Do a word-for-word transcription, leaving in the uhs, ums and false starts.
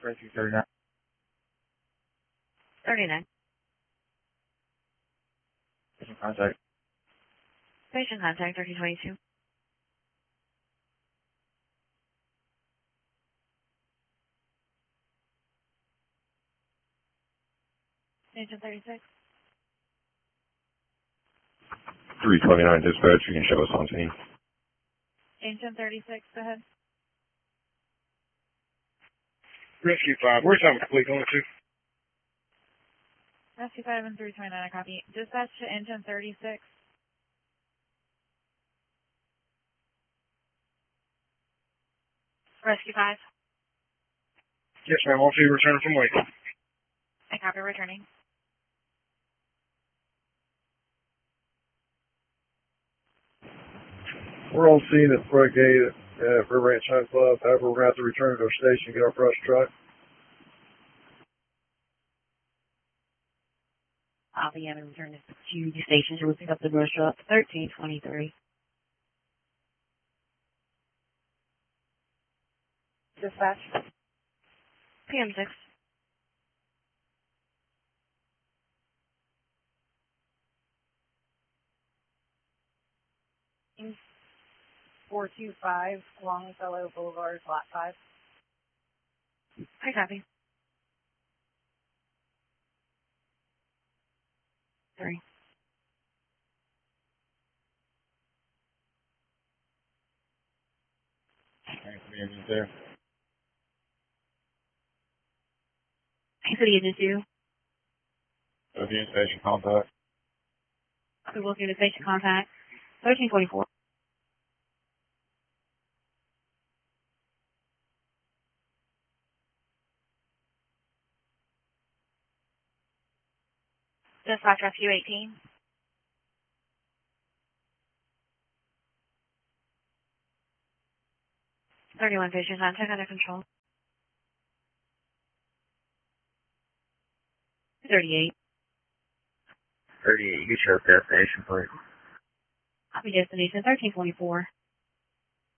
Rescue thirty-nine. thirty-nine. Patient contact. Patient contact thirty twenty-two. Agent thirty-six. three twenty-nine dispatch, you can show us on scene. Agent thirty-six, go ahead. Rescue five, where's that complete going to? Rescue five and three twenty-nine, I copy. Dispatch to engine thirty-six. Rescue five. Yes, ma'am, I'll see you returning from Lake. I copy, returning. We're on scene at the front gate at River Ranch Hunt Club. However, we're going to have to return to our station and get our brush truck. I'll be having to return to the station to pick up the brush truck. thirteen twenty-three. Dispatch. P M six. four two five, Longfellow Boulevard, Lot five. I copy. Three. Thanks for the engines there. Thanks for the engine two. Review station contact. We will do the station contact. thirteen twenty-four. Dispatch Rescue eighteen. thirty-one patient contact under control. thirty-eight. thirty-eight, you get your destination, please. Copy destination thirteen twenty-four.